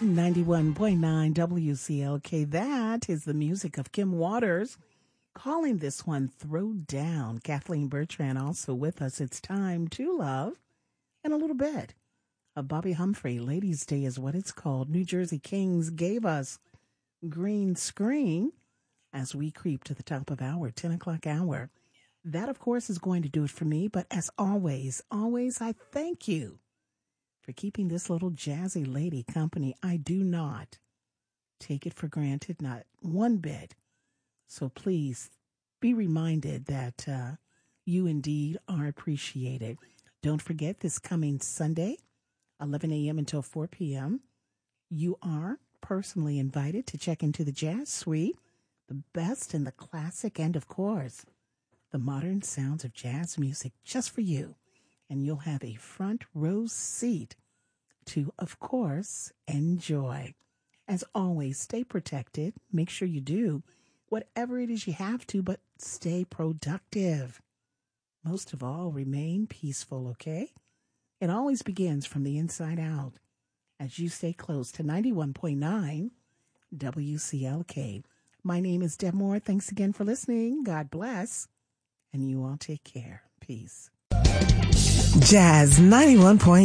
91.9 WCLK. That is the music of Kim Waters. Calling this one Throw Down. Kathleen Bertrand also with us. It's time to love. And a little bit of Bobby Humphrey. Ladies' Day is what it's called. New Jersey Kings gave us Green Screen as we creep to the top of our 10 o'clock hour. That, of course, is going to do it for me. But as always, I thank you for keeping this little jazzy lady company. I do not take it for granted, not one bit. So please be reminded that you indeed are appreciated. Don't forget this coming Sunday, 11 a.m. until 4 p.m., you are personally invited to check into the Jazz Suite, the best in the classic and, of course, the modern sounds of jazz music just for you. And you'll have a front row seat to, of course, enjoy. As always, stay protected. Make sure you do whatever it is you have to, but stay productive. Most of all, remain peaceful, okay? It always begins from the inside out as you stay close to 91.9 WCLK. My name is Deb Moore. Thanks again for listening. God bless. And you all take care. Peace. Jazz 91.9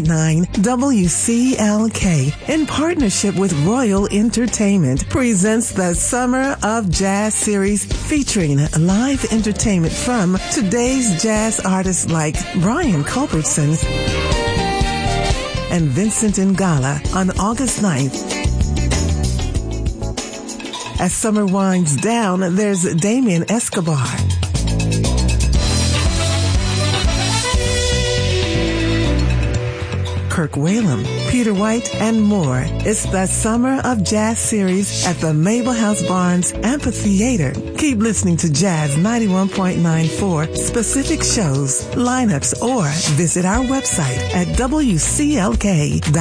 WCLK, in partnership with Royal Entertainment, presents the Summer of Jazz series featuring live entertainment from today's jazz artists like Brian Culbertson and Vincent Ngala on August 9th. As summer winds down, there's Damien Escobar, Kirk Whalum, Peter White, and more. It's the Summer of Jazz series at the Mabel House Barnes Amphitheater. Keep listening to Jazz 91.9 for specific shows, lineups, or visit our website at WCLK.com.